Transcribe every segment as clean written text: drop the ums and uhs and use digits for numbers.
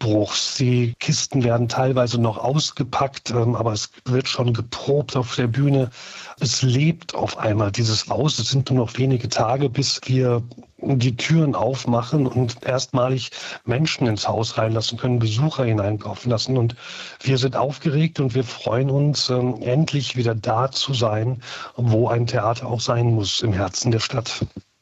Aufbruchs. Die Kisten werden teilweise noch ausgepackt, aber es wird schon geprobt auf der Bühne. Es lebt auf einmal dieses Haus. Es sind nur noch wenige Tage, bis wir die Türen aufmachen und erstmalig Menschen ins Haus reinlassen können, Besucher hineinkaufen lassen. Und wir sind aufgeregt und wir freuen uns, endlich wieder da zu sein, wo ein Theater auch sein muss, im Herzen der Stadt.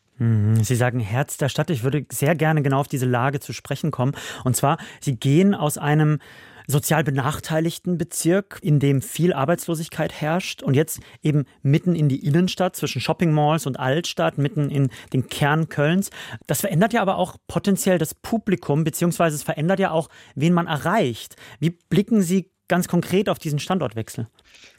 Sie sagen Herz der Stadt. Ich würde sehr gerne genau auf diese Lage zu sprechen kommen. Und zwar, Sie gehen aus einem sozial benachteiligten Bezirk, in dem viel Arbeitslosigkeit herrscht und jetzt eben mitten in die Innenstadt zwischen Shoppingmalls und Altstadt, mitten in den Kern Kölns. Das verändert ja aber auch potenziell das Publikum, beziehungsweise es verändert ja auch, wen man erreicht. Wie blicken Sie ganz konkret auf diesen Standortwechsel?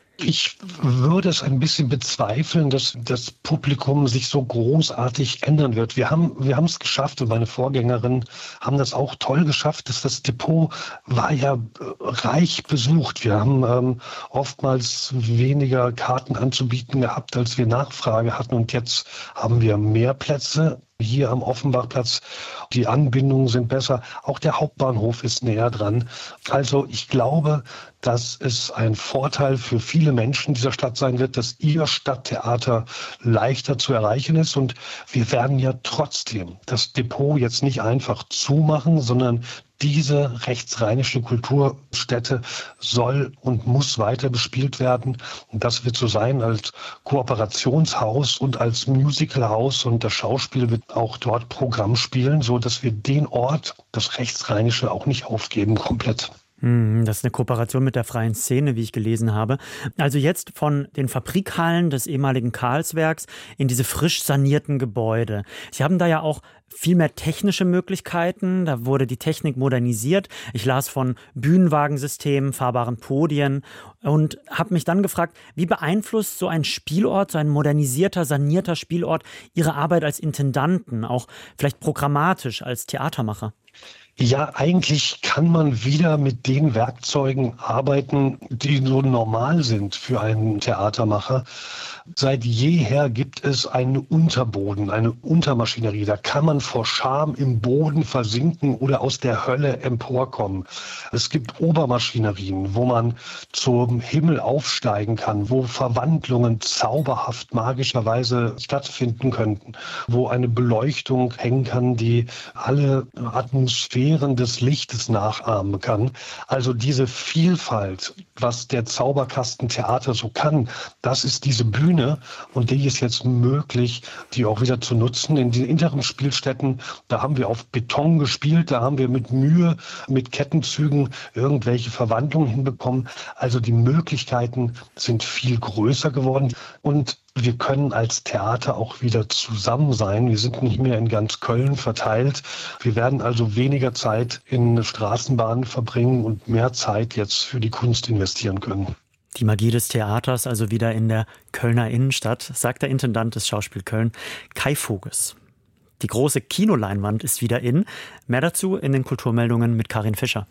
Ich würde es ein bisschen bezweifeln, dass das Publikum sich so großartig ändern wird. Wir haben es geschafft und meine Vorgängerinnen haben das auch toll geschafft. Das Depot war ja reich besucht. Wir haben oftmals weniger Karten anzubieten gehabt, als wir Nachfrage hatten. Und jetzt haben wir mehr Plätze hier am Offenbachplatz. Die Anbindungen sind besser. Auch der Hauptbahnhof ist näher dran. Also ich glaube, dass es ein Vorteil für viele Menschen dieser Stadt sein wird, dass ihr Stadttheater leichter zu erreichen ist. Und wir werden ja trotzdem das Depot jetzt nicht einfach zumachen, sondern diese rechtsrheinische Kulturstätte soll und muss weiter bespielt werden. Und das wird so sein als Kooperationshaus und als Musicalhaus. Und das Schauspiel wird auch dort Programm spielen, so dass wir den Ort, das Rechtsrheinische, auch nicht aufgeben komplett. Das ist eine Kooperation mit der Freien Szene, wie ich gelesen habe. Also jetzt von den Fabrikhallen des ehemaligen Karlswerks in diese frisch sanierten Gebäude. Sie haben da ja auch viel mehr technische Möglichkeiten. Da wurde die Technik modernisiert. Ich las von Bühnenwagensystemen, fahrbaren Podien und habe mich dann gefragt, wie beeinflusst so ein Spielort, so ein modernisierter, sanierter Spielort Ihre Arbeit als Intendanten, auch vielleicht programmatisch als Theatermacher? Ja, eigentlich kann man wieder mit den Werkzeugen arbeiten, die so normal sind für einen Theatermacher. Seit jeher gibt es einen Unterboden, eine Untermaschinerie. Da kann man vor Scham im Boden versinken oder aus der Hölle emporkommen. Es gibt Obermaschinerien, wo man zum Himmel aufsteigen kann, wo Verwandlungen zauberhaft magischerweise stattfinden könnten, wo eine Beleuchtung hängen kann, die alle Atmosphären des Lichtes nachahmen kann. Also diese Vielfalt, was der Zauberkasten Theater so kann, das ist diese Bühne. Und die ist jetzt möglich, die auch wieder zu nutzen. In den Interimsspielstätten, da haben wir auf Beton gespielt, da haben wir mit Mühe, mit Kettenzügen irgendwelche Verwandlungen hinbekommen. Also die Möglichkeiten sind viel größer geworden. Und wir können als Theater auch wieder zusammen sein. Wir sind nicht mehr in ganz Köln verteilt. Wir werden also weniger Zeit in Straßenbahnen verbringen und mehr Zeit jetzt für die Kunst investieren können. Die Magie des Theaters also wieder in der Kölner Innenstadt, sagt der Intendant des Schauspiel Köln, Kai Voges. Die große Kinoleinwand ist wieder in. Mehr dazu in den Kulturmeldungen mit Karin Fischer.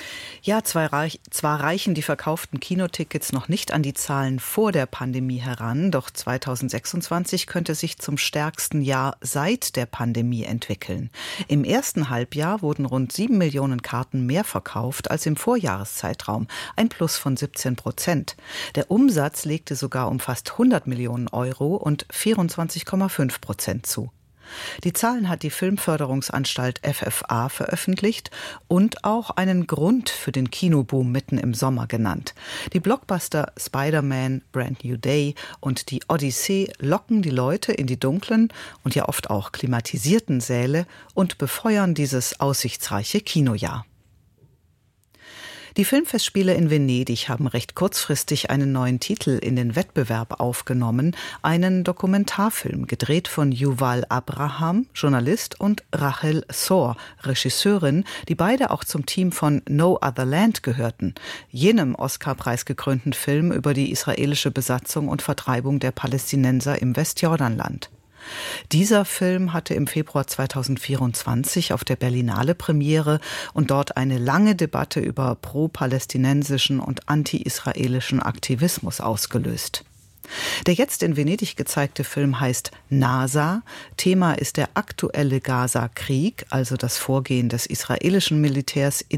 Ja, zwar reichen die verkauften Kinotickets noch nicht an die Zahlen vor der Pandemie heran, doch 2026 könnte sich zum stärksten Jahr seit der Pandemie entwickeln. Im ersten Halbjahr wurden rund 7 Millionen Karten mehr verkauft als im Vorjahreszeitraum, ein Plus von 17%. Der Umsatz legte sogar um fast 100 Millionen Euro und 24,5% zu. Die Zahlen hat die Filmförderungsanstalt FFA veröffentlicht und auch einen Grund für den Kinoboom mitten im Sommer genannt. Die Blockbuster Spider-Man, Brand New Day und die Odyssee locken die Leute in die dunklen und ja oft auch klimatisierten Säle und befeuern dieses aussichtsreiche Kinojahr. Die Filmfestspiele in Venedig haben recht kurzfristig einen neuen Titel in den Wettbewerb aufgenommen, einen Dokumentarfilm, gedreht von Yuval Abraham, Journalist, und Rachel Sohr, Regisseurin, die beide auch zum Team von No Other Land gehörten, jenem Oscar-Preis gekrönten Film über die israelische Besatzung und Vertreibung der Palästinenser im Westjordanland. Dieser Film hatte im Februar 2024 auf der Berlinale Premiere und dort eine lange Debatte über pro-palästinensischen und anti-israelischen Aktivismus ausgelöst. Der jetzt in Venedig gezeigte Film heißt NASA. Thema ist der aktuelle Gaza-Krieg, also das Vorgehen des israelischen Militärs